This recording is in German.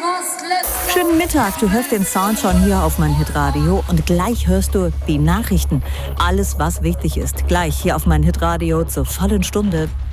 Schönen Mittag, du hörst den Sound schon hier auf mein Hitradio und gleich hörst du die Nachrichten. Alles, was wichtig ist, gleich hier auf mein Hitradio zur vollen Stunde.